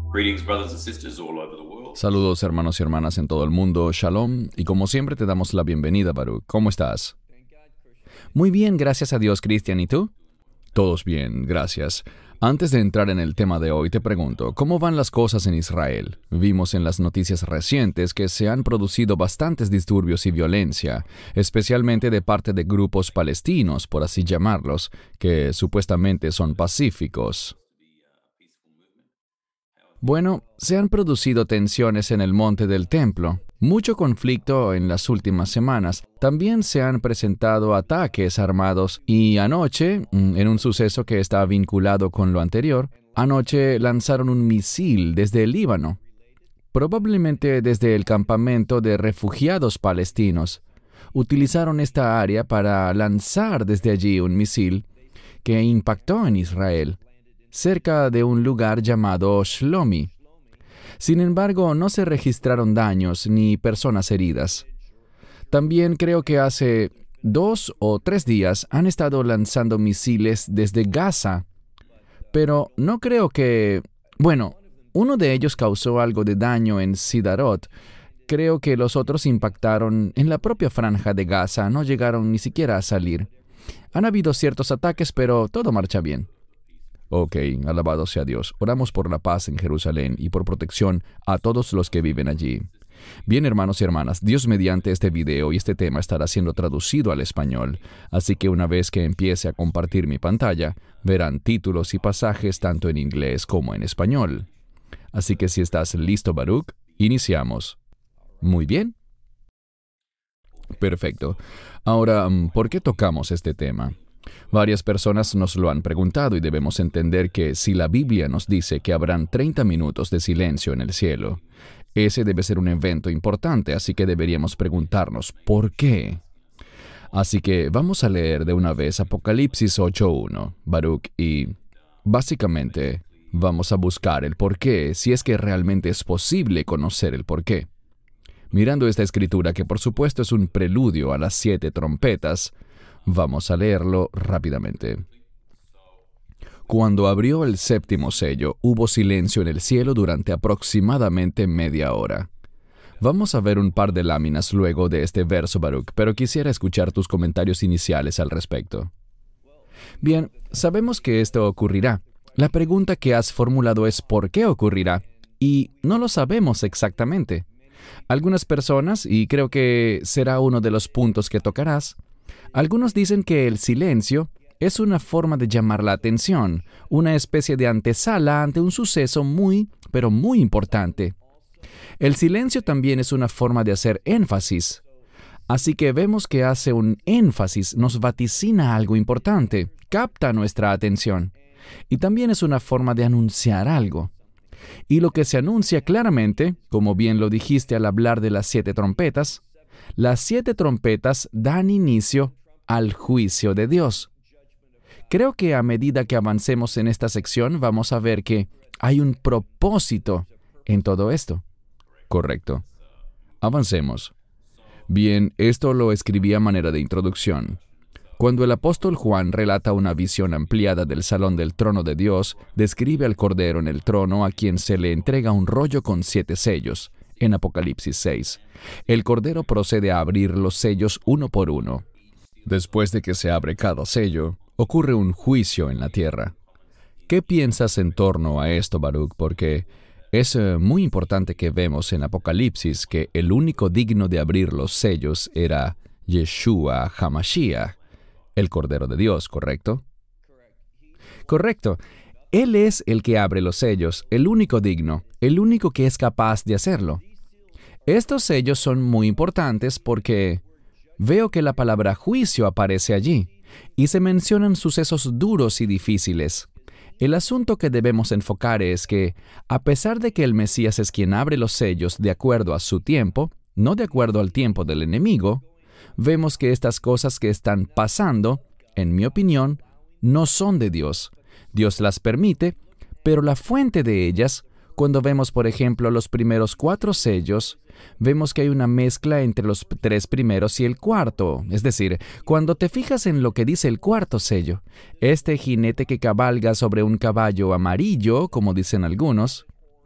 Greetings, brothers and sisters all over the world. Saludos hermanos y hermanas en todo el mundo, Shalom, y como siempre te damos la bienvenida, Baruch. ¿Cómo estás? Muy bien, gracias a Dios, Cristian, ¿y tú? Todos bien, gracias. Antes de entrar en el tema de hoy, te pregunto, ¿cómo van las cosas en Israel? Vimos en las noticias recientes que se han producido bastantes disturbios y violencia, especialmente de parte de grupos palestinos, por así llamarlos, que supuestamente son pacíficos. Bueno, se han producido tensiones en el monte del templo, mucho conflicto en las últimas semanas. También se han presentado ataques armados y anoche, en un suceso que está vinculado con lo anterior, anoche lanzaron un misil desde el Líbano, probablemente desde el campamento de refugiados palestinos. Utilizaron esta área para lanzar desde allí un misil que impactó en Israel, cerca de un lugar llamado Shlomi. Sin embargo, no se registraron daños ni personas heridas. También creo que hace 2 o 3 días han estado lanzando misiles desde Gaza, pero no creo que... Bueno, uno de ellos causó algo de daño en Sidarot. Creo que los otros impactaron en la propia franja de Gaza, no llegaron ni siquiera a salir. Han habido ciertos ataques, pero todo marcha bien. Ok, alabado sea Dios. Oramos por la paz en Jerusalén y por protección a todos los que viven allí. Bien, hermanos y hermanas, Dios mediante este video y este tema estará siendo traducido al español, así que una vez que empiece a compartir mi pantalla, verán títulos y pasajes tanto en inglés como en español. Así que si estás listo, Baruch, iniciamos. Muy bien. Perfecto. Ahora, ¿por qué tocamos este tema? Varias personas nos lo han preguntado y debemos entender que si la Biblia nos dice que habrán 30 minutos de silencio en el cielo, ese debe ser un evento importante, así que deberíamos preguntarnos, ¿por qué? Así que vamos a leer de una vez Apocalipsis 8:1, Baruch, y básicamente vamos a buscar el por qué, si es que realmente es posible conocer el por qué. Mirando esta escritura, que por supuesto es un preludio a las 7 trompetas, vamos a leerlo rápidamente. Cuando abrió el 7º sello, hubo silencio en el cielo durante aproximadamente media hora. Vamos a ver un par de láminas luego de este verso, Baruch, pero quisiera escuchar tus comentarios iniciales al respecto. Bien, sabemos que esto ocurrirá. La pregunta que has formulado es ¿por qué ocurrirá? Y no lo sabemos exactamente. Algunas personas, y creo que será uno de los puntos que tocarás, algunos dicen que el silencio es una forma de llamar la atención, una especie de antesala ante un suceso muy, pero muy importante. El silencio también es una forma de hacer énfasis. Así que vemos que hace un énfasis, nos vaticina algo importante, capta nuestra atención. Y también es una forma de anunciar algo. Y lo que se anuncia claramente, como bien lo dijiste al hablar de las 7 trompetas, las 7 trompetas dan inicio al juicio de Dios. Creo que a medida que avancemos en esta sección vamos a ver que hay un propósito en todo esto. Correcto. Avancemos. Bien, esto lo escribí a manera de introducción. Cuando el apóstol Juan relata una visión ampliada del salón del trono de Dios, describe al Cordero en el trono a quien se le entrega un rollo con 7 sellos, en Apocalipsis 6. El Cordero procede a abrir los sellos uno por uno. Después de que se abre cada sello, ocurre un juicio en la tierra. ¿Qué piensas en torno a esto, Baruch? Porque es muy importante que vemos en Apocalipsis que el único digno de abrir los sellos era Yeshua HaMashiach, el Cordero de Dios, ¿correcto? Correcto. Él es el que abre los sellos, el único digno, el único que es capaz de hacerlo. Estos sellos son muy importantes porque veo que la palabra juicio aparece allí y se mencionan sucesos duros y difíciles. El asunto que debemos enfocar es que, a pesar de que el Mesías es quien abre los sellos de acuerdo a su tiempo, no de acuerdo al tiempo del enemigo, vemos que estas cosas que están pasando, en mi opinión, no son de Dios. Dios las permite, pero la fuente de ellas, cuando vemos, por ejemplo, los primeros 4 sellos, vemos que hay una mezcla entre los 3 primeros y el 4. Es decir, cuando te fijas en lo que dice el 4 sello, este jinete que cabalga sobre un caballo amarillo, como dicen algunos,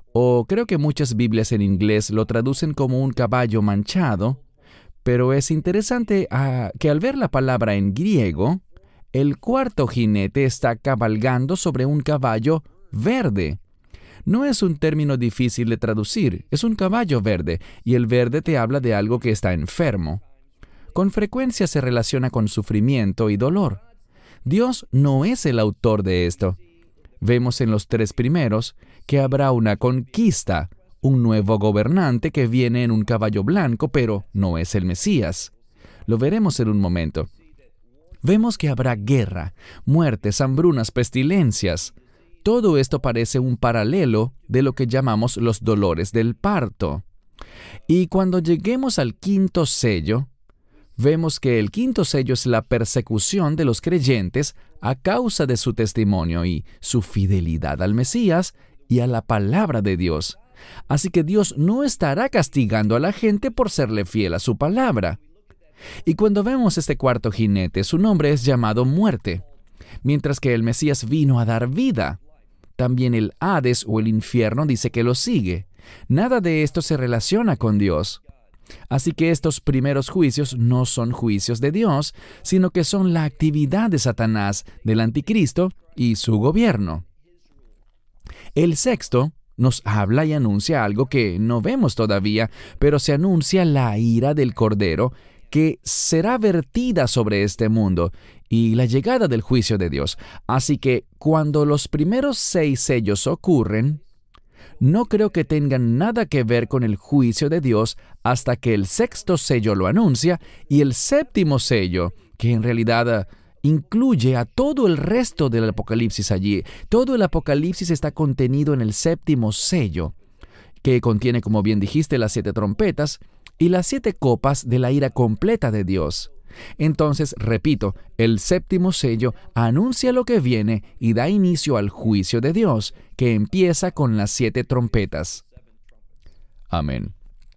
o creo que muchas Biblias en inglés lo traducen como un caballo manchado, pero es interesante que al ver la palabra en griego, el cuarto jinete está cabalgando sobre un caballo verde. No es un término difícil de traducir, es un caballo verde, y el verde te habla de algo que está enfermo. Con frecuencia se relaciona con sufrimiento y dolor. Dios no es el autor de esto. Vemos en los 3 primeros que habrá una conquista, un nuevo gobernante que viene en un caballo blanco, pero no es el Mesías. Lo veremos en un momento. Vemos que habrá guerra, muertes, hambrunas, pestilencias. Todo esto parece un paralelo de lo que llamamos los dolores del parto. Y cuando lleguemos al 5º sello, vemos que el 5º sello es la persecución de los creyentes a causa de su testimonio y su fidelidad al Mesías y a la palabra de Dios. Así que Dios no estará castigando a la gente por serle fiel a su palabra. Y cuando vemos este cuarto jinete, su nombre es llamado muerte, mientras que el Mesías vino a dar vida. También el Hades o el infierno dice que lo sigue. Nada de esto se relaciona con Dios. Así que estos primeros juicios no son juicios de Dios, sino que son la actividad de Satanás, del anticristo y su gobierno. El 6º nos habla y anuncia algo que no vemos todavía, pero se anuncia la ira del Cordero que será vertida sobre este mundo y la llegada del juicio de Dios. Así que cuando los primeros 6 sellos ocurren, no creo que tengan nada que ver con el juicio de Dios hasta que el 6º sello lo anuncia y el 7º sello, que en realidad incluye a todo el resto del Apocalipsis allí. Todo el Apocalipsis está contenido en el 7º sello, que contiene, como bien dijiste, las 7 trompetas y las 7 copas de la ira completa de Dios. Entonces, repito, el 7º sello anuncia lo que viene y da inicio al juicio de Dios, que empieza con las 7 trompetas. Amén.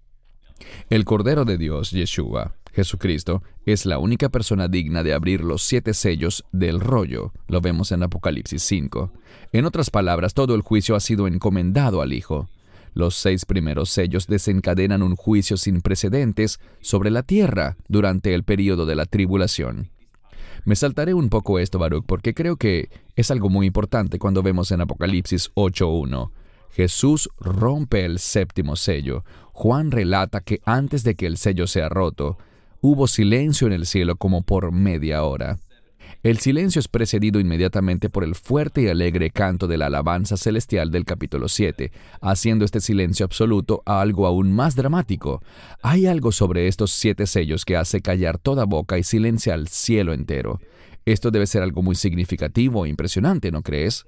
El Cordero de Dios, Yeshua, Jesucristo, es la única persona digna de abrir los 7 sellos del rollo. Lo vemos en Apocalipsis 5. En otras palabras, todo el juicio ha sido encomendado al Hijo. Los 6 primeros sellos desencadenan un juicio sin precedentes sobre la tierra durante el período de la tribulación. Me saltaré un poco esto, Baruch, porque creo que es algo muy importante cuando vemos en Apocalipsis 8:1. Jesús rompe el 7º sello. Juan relata que antes de que el sello sea roto, hubo silencio en el cielo como por media hora. El silencio es precedido inmediatamente por el fuerte y alegre canto de la alabanza celestial del capítulo 7, haciendo este silencio absoluto a algo aún más dramático. Hay algo sobre estos 7 sellos que hace callar toda boca y silencia al cielo entero. Esto debe ser algo muy significativo e impresionante, ¿no crees?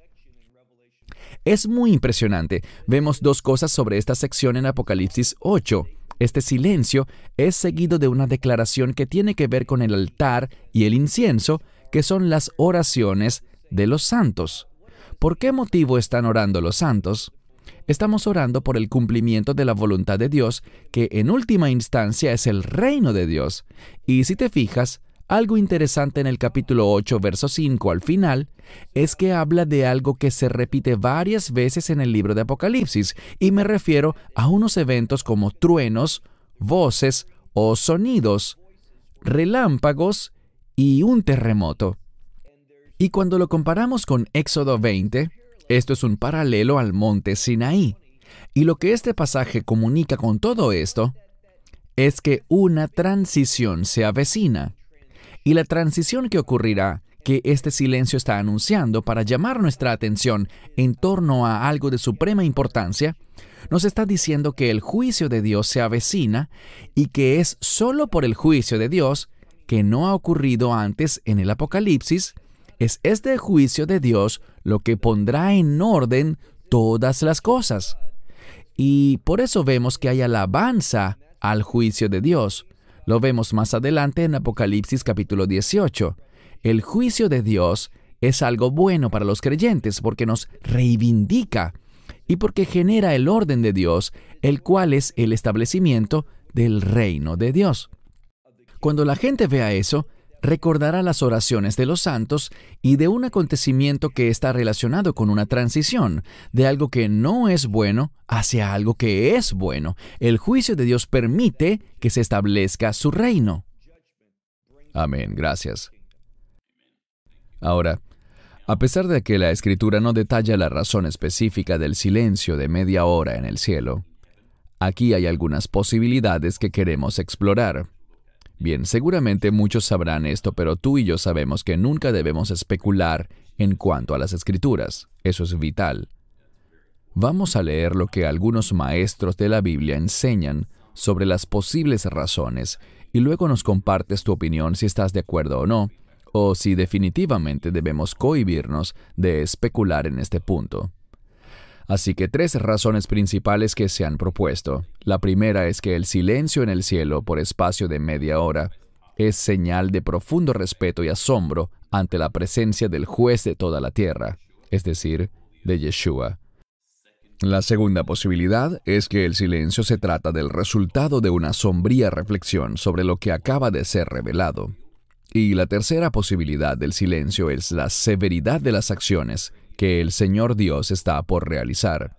Es muy impresionante. Vemos 2 cosas sobre esta sección en Apocalipsis 8. Este silencio es seguido de una declaración que tiene que ver con el altar y el incienso, que son las oraciones de los santos. ¿Por qué motivo están orando los santos? Estamos orando por el cumplimiento de la voluntad de Dios, que en última instancia es el reino de Dios. Y si te fijas, algo interesante en el capítulo 8, verso 5 al final, es que habla de algo que se repite varias veces en el libro de Apocalipsis, y me refiero a unos eventos como truenos, voces o sonidos, relámpagos y un terremoto. Y cuando lo comparamos con Éxodo 20, esto es un paralelo al monte Sinaí. Y lo que este pasaje comunica con todo esto es que una transición se avecina. Y la transición que ocurrirá, que este silencio está anunciando para llamar nuestra atención en torno a algo de suprema importancia, nos está diciendo que el juicio de Dios se avecina y que es solo por el juicio de Dios, que no ha ocurrido antes en el Apocalipsis, es este juicio de Dios lo que pondrá en orden todas las cosas. Y por eso vemos que hay alabanza al juicio de Dios. Lo vemos más adelante en Apocalipsis capítulo 18. El juicio de Dios es algo bueno para los creyentes porque nos reivindica y porque genera el orden de Dios, el cual es el establecimiento del reino de Dios. Cuando la gente vea eso, recordará las oraciones de los santos y de un acontecimiento que está relacionado con una transición, de algo que no es bueno hacia algo que es bueno. El juicio de Dios permite que se establezca su reino. Amén, gracias. Ahora, a pesar de que la Escritura no detalla la razón específica del silencio de media hora en el cielo, aquí hay algunas posibilidades que queremos explorar. Bien, seguramente muchos sabrán esto, pero tú y yo sabemos que nunca debemos especular en cuanto a las Escrituras. Eso es vital. Vamos a leer lo que algunos maestros de la Biblia enseñan sobre las posibles razones y luego nos compartes tu opinión si estás de acuerdo o no, o si definitivamente debemos cohibirnos de especular en este punto. Así que 3 razones principales que se han propuesto. La primera es que el silencio en el cielo por espacio de media hora es señal de profundo respeto y asombro ante la presencia del juez de toda la tierra, es decir, de Yeshua. La segunda posibilidad es que el silencio se trata del resultado de una sombría reflexión sobre lo que acaba de ser revelado. Y la tercera posibilidad del silencio es la severidad de las acciones que el Señor Dios está por realizar.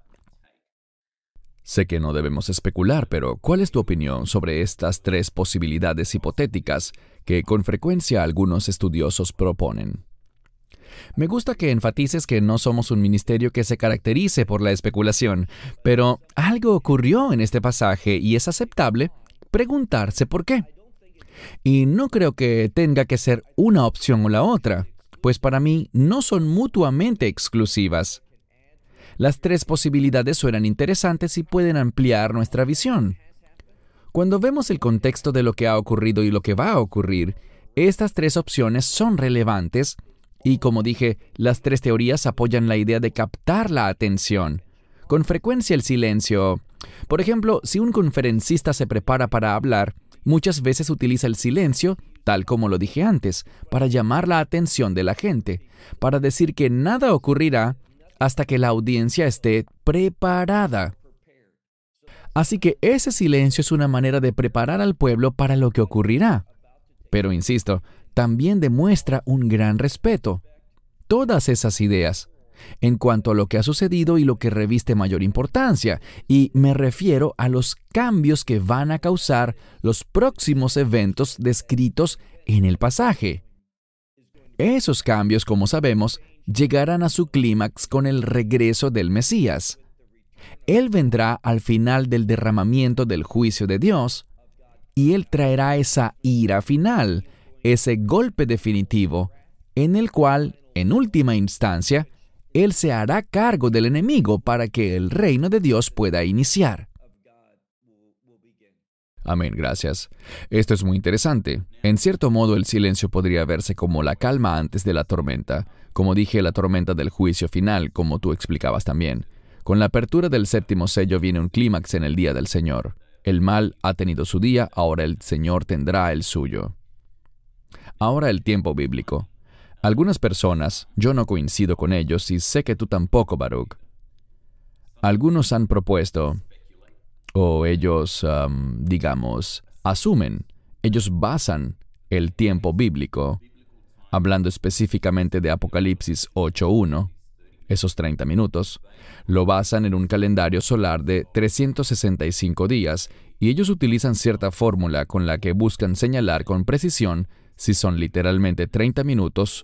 Sé que no debemos especular, pero ¿cuál es tu opinión sobre estas 3 posibilidades hipotéticas que con frecuencia algunos estudiosos proponen? Me gusta que enfatices que no somos un ministerio que se caracterice por la especulación, pero algo ocurrió en este pasaje y es aceptable preguntarse por qué. Y no creo que tenga que ser una opción o la otra, pues para mí no son mutuamente exclusivas. Las 3 posibilidades suenan interesantes y pueden ampliar nuestra visión. Cuando vemos el contexto de lo que ha ocurrido y lo que va a ocurrir, estas 3 opciones son relevantes y, como dije, las 3 teorías apoyan la idea de captar la atención. Con frecuencia el silencio. Por ejemplo, si un conferencista se prepara para hablar, muchas veces utiliza el silencio, tal como lo dije antes, para llamar la atención de la gente, para decir que nada ocurrirá hasta que la audiencia esté preparada. Así que ese silencio es una manera de preparar al pueblo para lo que ocurrirá. Pero, insisto, también demuestra un gran respeto. Todas esas ideas, en cuanto a lo que ha sucedido y lo que reviste mayor importancia, y me refiero a los cambios que van a causar los próximos eventos descritos en el pasaje. Esos cambios, como sabemos, llegarán a su clímax con el regreso del Mesías. Él vendrá al final del derramamiento del juicio de Dios, y Él traerá esa ira final, ese golpe definitivo, en el cual, en última instancia, Él se hará cargo del enemigo para que el reino de Dios pueda iniciar. Amén, gracias. Esto es muy interesante. En cierto modo, el silencio podría verse como la calma antes de la tormenta. Como dije, la tormenta del juicio final, como tú explicabas también. Con la apertura del 7º sello viene un clímax en el día del Señor. El mal ha tenido su día, ahora el Señor tendrá el suyo. Ahora el tiempo bíblico. Algunas personas, yo no coincido con ellos y sé que tú tampoco, Baruch. Algunos han propuesto, o ellos, asumen, ellos basan el tiempo bíblico, hablando específicamente de Apocalipsis 8:1, esos 30 minutos, lo basan en un calendario solar de 365 días y ellos utilizan cierta fórmula con la que buscan señalar con precisión si son literalmente 30 minutos